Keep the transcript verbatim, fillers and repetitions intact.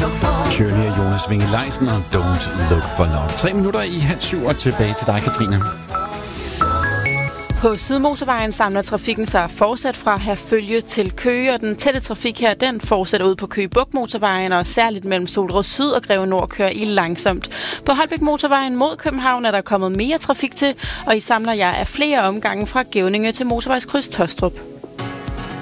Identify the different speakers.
Speaker 1: Shirley og Jonas Winge Leisen og Don't Look for Love. Tre minutter i halv syv og tilbage til dig, Katrine.
Speaker 2: På Sydmotorvejen samler trafikken sig fortsat fra Herfølge til Køge, og den tætte trafik her, den fortsætter ud på Køge Bugt Motorvejen, og særligt mellem Solrød Syd og Greve Nord kører I langsomt. På Holbæk Motorvejen mod København er der kommet mere trafik til, og I samler jer af flere omgange fra Gevninge til Motorvejskryds Tåstrup.